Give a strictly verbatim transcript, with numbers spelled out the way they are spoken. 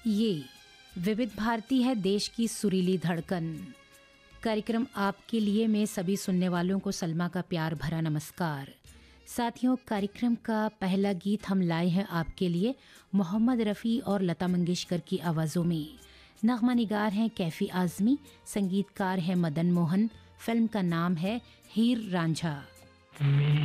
ये विविध भारती है, देश की सुरीली धड़कन। कार्यक्रम आपके लिए में सभी सुनने वालों को सलमा का प्यार भरा नमस्कार। साथियों, कार्यक्रम का पहला गीत हम लाए हैं आपके लिए मोहम्मद रफ़ी और लता मंगेशकर की आवाज़ों में। नग़मा निगार हैं कैफ़ी आज़मी, संगीतकार हैं मदन मोहन। फिल्म का नाम है हीर रांझा।